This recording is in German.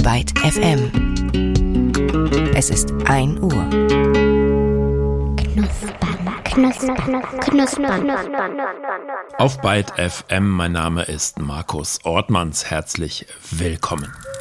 Byte FM. Es ist 1 Uhr. Knuspern. Auf Byte FM, mein Name ist Markus Ortmanns. Herzlich willkommen.